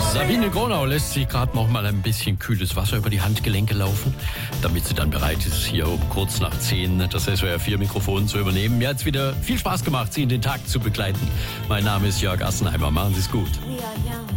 Sabine Gronau lässt sich gerade noch mal ein bisschen kühles Wasser über die Handgelenke laufen, damit sie dann bereit ist, hier um kurz nach 10 das SWR 4 Mikrofon zu übernehmen. Mir hat es wieder viel Spaß gemacht, Sie in den Tag zu begleiten. Mein Name ist Jörg Assenheimer. Machen Sie es gut. We are young.